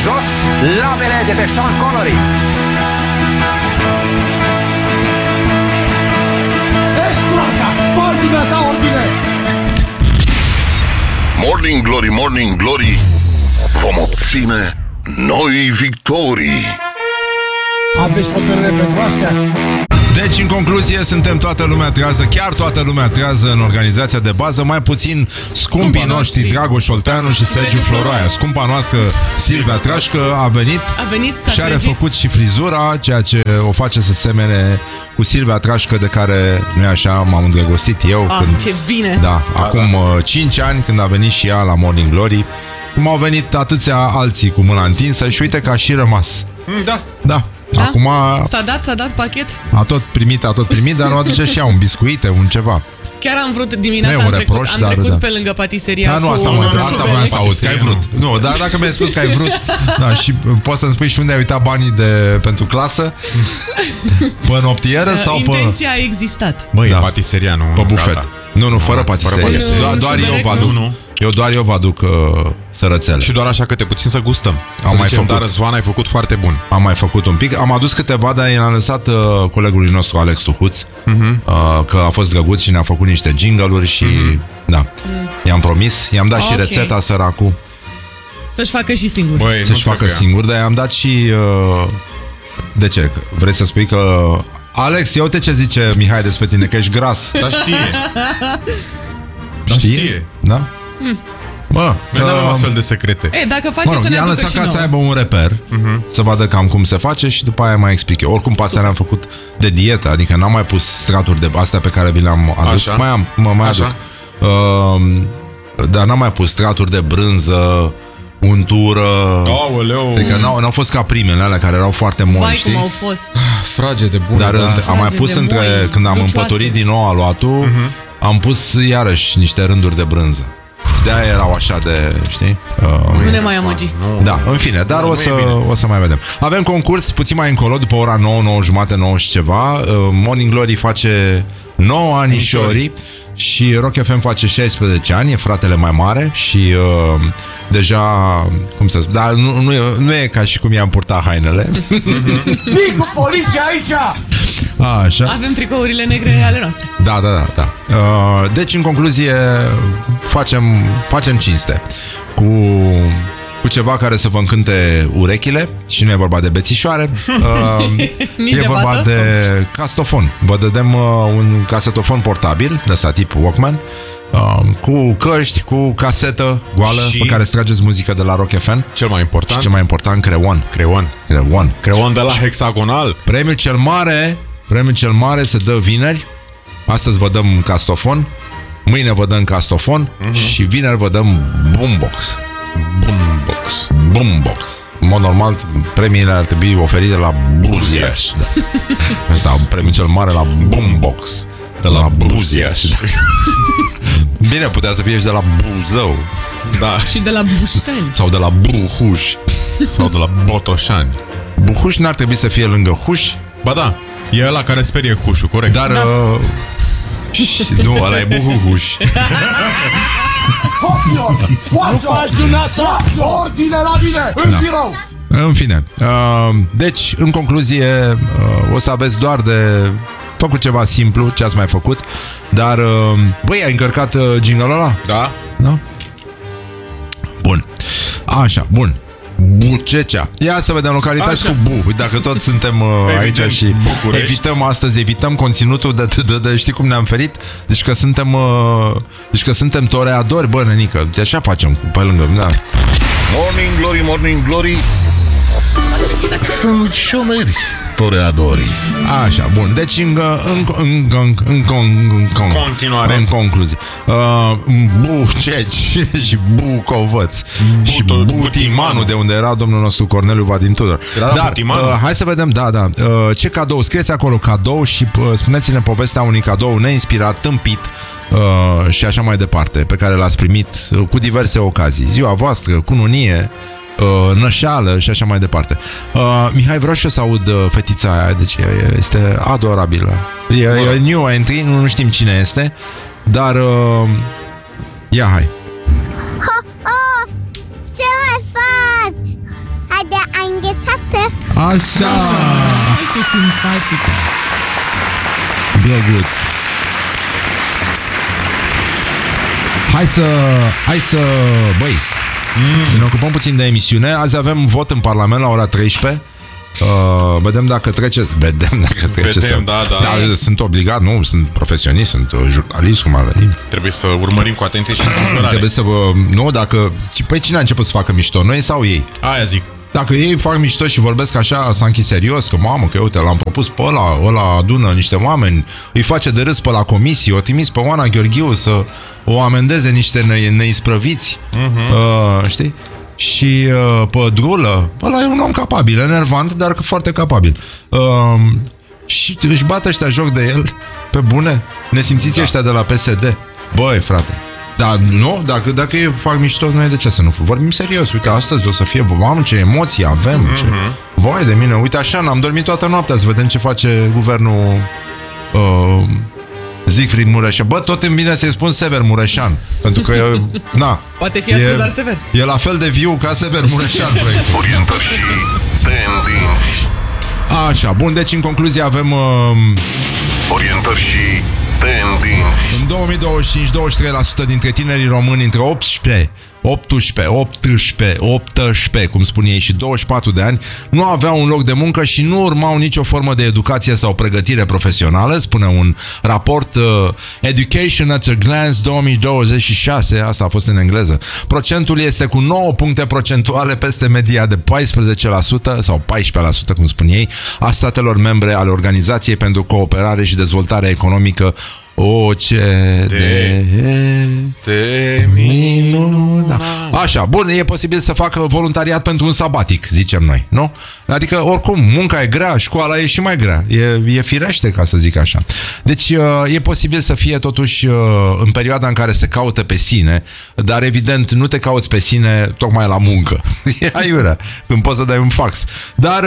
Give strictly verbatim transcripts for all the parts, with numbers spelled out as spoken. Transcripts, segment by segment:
Jos lavele de pe Sean Connery. Morning Glory, Morning Glory, vom obține noi victorii. Aveți o părere pentru astea? Deci, în concluzie, suntem toată lumea trează, chiar toată lumea trează în organizația de bază, mai puțin scumpii Scumpa noștri, Dragoș Olteanu și Sergiu Floroaia. Scumpa noastră, Silvia Trașcă, a venit, a venit și a refăcut și frizura, ceea ce o face să semene cu Silvia Trașcă, de care, nu-i așa, m-am îndrăgostit eu. Ah, când, ce bine! Da, acum cinci ani, când a venit și ea la Morning Glory, cum au venit atâția alții cu mâna întinsă și uite că a și rămas. Da. Da. Da? Acum s-a dat, s-a dat pachet? A tot primit, a tot primit, dar nu aduce și ea un biscuite, un ceva. Chiar am vrut dimineața, am trecut, reproș, am dar, trecut da. pe lângă patiseria. Da, nu, asta, cu mă, asta vreau să aud, că ai vrut. Nu, dar dacă mi-ai spus că ai vrut, da, și poți să-mi spui și unde ai uitat banii de, pentru clasă? Pe noptieră sau pe... Intenția a existat. Măi, da. Patiseria, nu? Pe bufet. Da, da. Nu, nu, fără patiserie. Fără patiserie. Doar, doar eu vă aduc. Nu. Eu doar eu vă aduc uh, sărățele. Și doar așa câte puțin să gustăm. Am să mai zicem, făcut. dar Răzvan, ai făcut foarte bun. Am mai făcut un pic. Am adus câteva, dar i-am lăsat uh, colegului nostru Alex Tuhuț, uh-huh. uh, că a fost drăguț și ne-a făcut niște jingle-uri și uh-huh. da, mm. i-am promis, i-am dat okay. și rețeta, săracul. Să-și facă și singur. Băi, Să-și facă singur, dar i-am dat și uh, de ce? Vrei să spui că Alex, ia uite ce zice Mihai despre tine, că ești gras. Dar știe. Dar știe? știe. Da? Mm. Bă, noi n-avem astfel de secrete. E, dacă face mă rog, să ne aducă și ca nouă. să aibă un reper, uh-huh. să vadă cam cum se face și după aia mai explic eu. Oricum, pe astea le-am făcut de dietă, adică n-am mai pus straturi de astea pe care vi le-am adus. Așa. Mai am, mă mai aduc. Uh, dar n-am mai pus straturi de brânză, untură. Aoleu. Adică n-au, n-au fost ca primele alea care erau foarte moi, Vai, știi? cum au fost. Frage de bun. Dar da. am mai pus între, moi, când am lucioase. împăturit din nou aluatul, uh-huh. am pus iarăși niște rânduri de brânză. De-aia erau așa de, știi? Uh, nu ne mai amăgi. Da, în fine, dar o să, o să mai vedem. Avem concurs puțin mai încolo, după ora nouă, nouă jumate, nouă și ceva. uh, Morning Glory face nouă anișori și Rock F M face șaisprezece ani, e fratele mai mare și uh, deja, cum să spun, dar nu, nu, e, nu e ca și cum i-am purtat hainele. Vii cu poliția aici! A, așa. Avem tricourile negre ale noastre. Da, da, da, da. Uh, deci, în concluzie, facem, facem cinste cu, cu ceva care să vă încânte urechile. Și nu e vorba de bețișoare. Uh, Nici e de vorba bată? de castofon. Vă dădem uh, un casetofon portabil de ăsta tip Walkman, uh, cu căști, cu casetă goală și pe care trageți muzică de la Rock F M. Cel mai important, și cel mai important, creon. Creon. Creon. Creon de la Hexagonal. Premiul cel mare Premiul cel mare se dă vineri. Astăzi vă dăm castofon, mâine vă dăm castofon, uh-huh. și vineri vă dăm boombox. Boombox. Boombox. În mod normal, premiile ar trebui oferite la Buziaș. Da. Asta, premiul cel mare la boombox. De la Buziaș. Da. Bine, putea să fie și de la Buzău. Da. Și de la Bușteni. Sau de la Buhuș. Sau de la Botoșani. Buhuș n-ar trebui să fie lângă Huș. Ba da, e ăla care sperie Hușul, corect. Dar... Da. Uh, nu, ăla e Buhuhuș. Copilor, poate aș dumneata ordine la mine, în birou. În fine, uh, deci, în concluzie, uh, o să aveți doar de făcut ceva simplu, ce ați mai făcut. Dar, uh, băi, ai încărcat uh, jingle-ul ăla? Da. Da? Bun. Așa, bun. Bucecea. Ia să vedem localități cu Bu. Dacă tot suntem uh, aici și București. Evităm astăzi, evităm conținutul de, de, de, de știi cum ne-am ferit? Deci că suntem uh, deci că suntem toreadori, bă, nenică. Deci așa facem, pe lângă, da. Morning Glory, Morning Glory, sunt șomeri toreadorii. Așa, bun. Deci în, în, în, în, în, în, în continuare, în concluzie, uh, Buceci și Bucovăț și Butimanu, de unde era domnul nostru Corneliu Vadim Tudor. Dar uh, hai să vedem, da, da, uh, ce cadou, scrieți acolo cadou și uh, spuneți-ne povestea unui cadou neinspirat, tâmpit uh, și așa mai departe, pe care l-ați primit uh, cu diverse ocazii. Ziua voastră, cununie, Uh, nășeală și așa mai departe. uh, Mihai, vreau și eu să aud uh, fetița aia. Deci este adorabilă. E, e new entry, nu, nu știm cine este. Dar uh, ia, hai. Ho, ho, ce mai faci? înghețată. Așa. Ai, ce simpatic. Drăguț. Hai să... Hai să... Băi, mm. să ne ocupăm puțin de emisiune. Azi avem vot în Parlament la ora treisprezece. Uh, vedem dacă trece. Vedem dacă trece. Vedem, să... da, da. Dar sunt obligat, nu, sunt profesionist, sunt uh, jurnalist, cum ar veni. Trebuie să urmărim cu atenție și îngrijorare. Trebuie să vă... Nu, dacă... Păi cine a început să facă mișto? Noi sau ei? Aia zic. Dacă ei fac mișto și vorbesc așa, s-a închis serios, că mamă, că uite, l-am propus pe ăla, ăla adună niște oameni, îi face de râs pe la comisie, o trimis pe Oana Gheorghiu să o amendeze niște ne- neisprăviți, uh-huh. uh, știi? Și uh, pe Drulă, ăla e un om capabil, enervant, dar foarte capabil. Uh, și își bată ăștia joc de el, pe bune, nesimțiți da. Ăștia de la P S D. Băi, frate, dar nu, dacă, dacă e fac mișto, nu e de ce să nu vorbim serios. Uite, astăzi o să fie, mamă, ce emoții avem, mm-hmm. ce... Vai de mine, uite așa, n-am dormit toată noaptea să vedem ce face guvernul uh, Siegfried Mureșan. Bă, tot îmi vine să-i spun Sever Mureșan, pentru că, na, poate fi astfel, dar sever. E la fel de viu ca Sever Mureșan proiectul. Orientări și tendinți. Așa, bun, deci în concluzie avem uh, Orientări și tendinți. în două mii douăzeci și cinci, douăzeci și trei la sută dintre tinerii români între optsprezece, optsprezece, optsprezece, optsprezece, cum spun ei, și douăzeci și patru de ani nu aveau un loc de muncă și nu urmau nicio formă de educație sau pregătire profesională, spune un raport uh, Education at a Glance două mii douăzeci și șase, asta a fost în engleză. Procentul este cu nouă puncte procentuale peste media de paisprezece la sută sau paisprezece la sută, cum spun ei, a statelor membre ale Organizației pentru Cooperare și Dezvoltare Economică O C D E. Minunat. Așa, bun, e posibil să facă voluntariat pentru un sabatic, zicem noi, nu? Adică, oricum, munca e grea, școala e și mai grea. E, e firește, ca să zic așa. Deci, e posibil să fie totuși în perioada în care se caută pe sine, dar evident nu te cauți pe sine tocmai la muncă. E aiurea, când poți să dai un fax. Dar,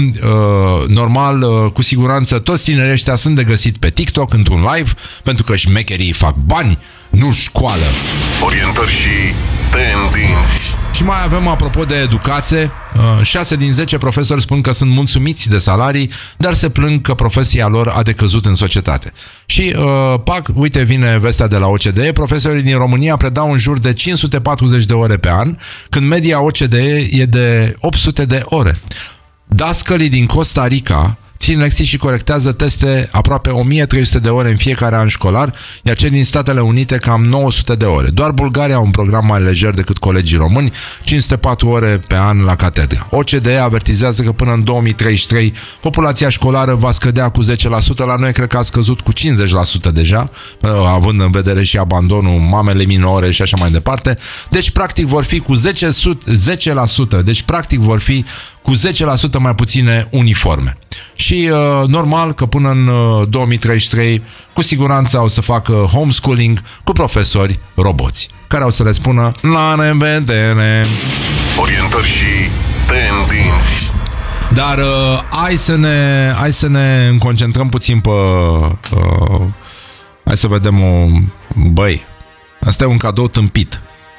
normal, cu siguranță, toți tinerii ăștia sunt de găsit pe TikTok într-un live, pentru că șmecherii fac bani, nu școală. Orientări și tendinți. Și mai avem, apropo de educație, șase din zece profesori spun că sunt mulțumiți de salarii, dar se plâng că profesia lor a decăzut în societate. Și, uh, pac, uite, vine vestea de la O C D E, profesorii din România predau în jur de cinci sute patruzeci de ore pe an, când media O C D E e de opt sute de ore. Dascălii din Costa Rica țin lecții și corectează teste aproape o mie trei sute de ore în fiecare an școlar, iar cei din Statele Unite cam nouă sute de ore. Doar Bulgaria au un program mai lejer decât colegii români, cinci sute patru ore pe an la catedră. O C D E avertizează că până în două mii treizeci și trei populația școlară va scădea cu zece la sută, la noi cred că a scăzut cu cincizeci la sută deja, având în vedere și abandonul, mamele minore și așa mai departe. Deci practic vor fi cu zece la sută, deci practic vor fi cu zece la sută mai puține uniforme. Și uh, normal că până în uh, două mii treizeci și trei cu siguranță o să facă homeschooling cu profesori roboți, care o să le spună la revedere. Orientări și tendinți. Dar uh, hai să ne hai să ne concentrăm puțin pe uh, hai să vedem o... Băi, asta e un cadou tâmpit.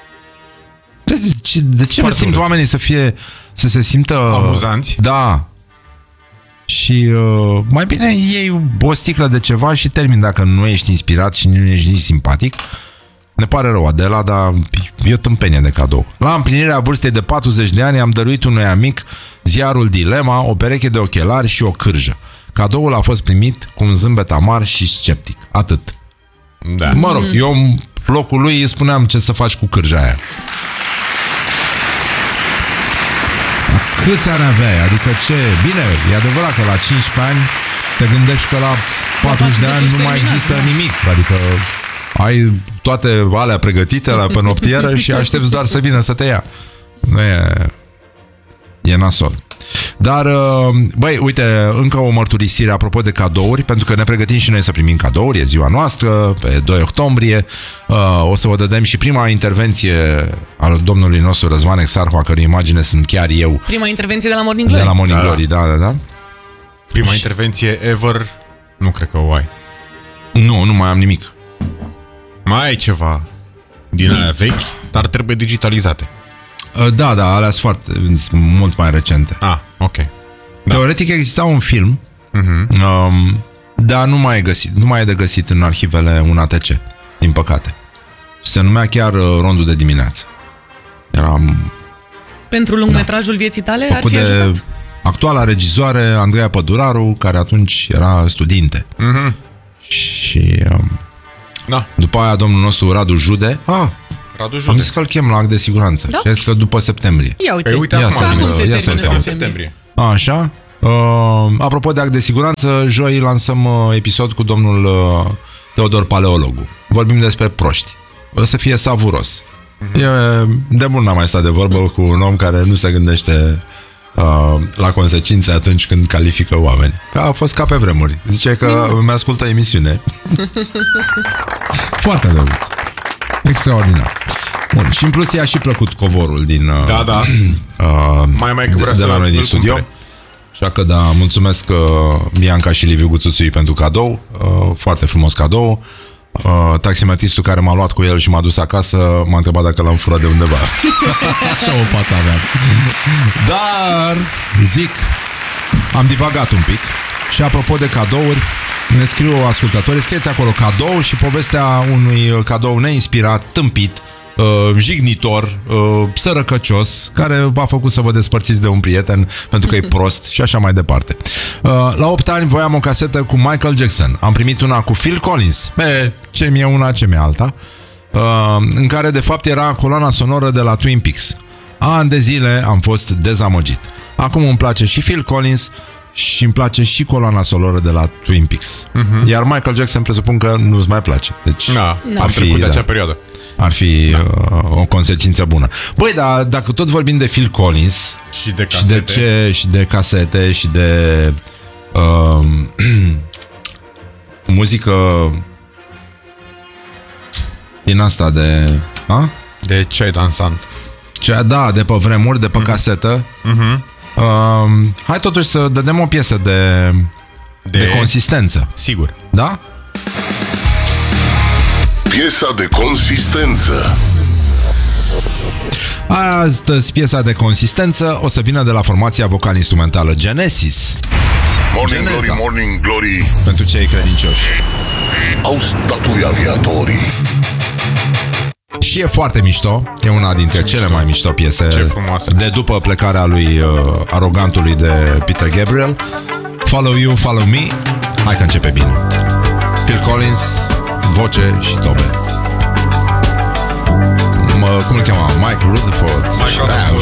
De ce, de ce simt urât. Oamenii să fie să se simtă amuzanți? Da. Și uh, mai bine iei o sticlă de ceva și termin dacă nu ești inspirat și nu ești nici simpatic. Ne pare rău, Adela, dar e o tâmpenie de cadou. La împlinirea vârstei de patruzeci de ani am dăruit unui amic ziarul Dilema, o pereche de ochelari și o cârjă. Cadoul a fost primit cu un zâmbet amar și sceptic. Atât. Da. Mă rog, eu în locul lui îi spuneam ce să faci cu cârja aia. Câți ani aveai? Adică ce? Bine, e adevărat că la cincisprezece ani te gândești că la patruzeci de ani nu mai există nimic. Adică ai toate alea pregătite la pe noptieră și aștepți doar să vină să te ia. Nu e... E nasol. Dar, băi, uite, încă o mărturisire apropo de cadouri, pentru că ne pregătim și noi să primim cadouri, e ziua noastră, pe doi octombrie. O să vă dădem și prima intervenție al domnului nostru Răzvan Exarhu, a cărui imagine sunt chiar eu. Prima intervenție de la Morning Glory. De la Morning Glory, da, da, da. Prima și... intervenție ever, nu cred că o ai. Nu, nu mai am nimic. Mai ai ceva din alea vechi, dar trebuie digitalizate. Da, da, alea sunt foarte, mult mai recente. Ah, ok. Da. Teoretic exista un film, uh-huh. um, dar nu mai e găsit, nu mai e de găsit în arhivele U N A T C, din păcate. Se numea chiar uh, Rondul de dimineață. Eram... Pentru lungmetrajul vieții tale ar fi de ajutat? Actuala regizoare Andreea Păduraru, care atunci era studinte. Uh-huh. Și um, da. După aia domnul nostru Radu Jude. Ah, Radu Jude. Am zis că îl chem la act de siguranță. Da? Și a zis că după septembrie. Ia uite, Păi uite ia acum, să acum vedem, se ia termină să septembrie. septembrie. Așa. Uh, apropo de act de siguranță, joi lansăm uh, episod cu domnul uh, Teodor Paleologu. Vorbim despre proști. O să fie savuros. Uh-huh. E, de mult n-am mai stat de vorbă cu un om care nu se gândește uh, la consecințe atunci când califică oameni. Că a fost ca pe vremuri. Zice că mi-ascultă emisiune. Foarte drăguț. Extraordinar. Bun, și în plus i-a și plăcut covorul din uh, Da, da. uh, Mai mai că de, vrea de să la noi din îl studio. cumpere. Așa că da, mulțumesc uh, Bianca și Liviu Guțuțui pentru cadou. Uh, foarte frumos cadou. Uh, taximetristul care m-a luat cu el și m-a dus acasă m-a întrebat dacă l-am furat de undeva. Așa o față aveam. Dar, zic, am divagat un pic. Și apropo de cadouri, ne scriu ascultători, scrieți acolo cadou și povestea unui cadou neinspirat, tâmpit, uh, jignitor, uh, sărăcăcios, care v-a făcut să vă despărțiți de un prieten pentru că e prost și așa mai departe. Uh, la opt ani voiam o casetă cu Michael Jackson. Am primit una cu Phil Collins. E, ce mi-e una, ce mi-e alta. Uh, în care de fapt era coloana sonoră de la Twin Peaks. Ani de zile am fost dezamăgit. Acum îmi place și Phil Collins și îmi place și coloana sonoră de la Twin Peaks. Uh-huh. Iar Michael Jackson presupun că nu-ți mai place. Deci da, da. am fi, trecut de da, acea perioadă. ar fi da. uh, o consecință bună. Băi, dar dacă tot vorbim de Phil Collins și de și de, ce, și de casete și de uh, muzică din asta de... A? De ce dansant? Cea, da, de pe vremuri, de pe mm. casetă. Uh-huh. Uh, hai totuși să dădem o piesă de, de... de consistență. Sigur. Da? Piesa de consistență. Astăzi piesa de consistență o să vină de la formația vocal-instrumentală Genesis. Morning Geneza. Glory, Morning Glory. Pentru cei credincioși. Au statuia aviatorii. Și e foarte mișto. E una dintre Ce cele mișto. mai mișto piese. Ce frumoasă. De după plecarea lui uh, arogantului de Peter Gabriel. Follow You, Follow Me. Hai că începe bine. Phil Collins, voce și tobe. Mă, cum îl cheamă? Mike Rutherford. Mike Rutherford.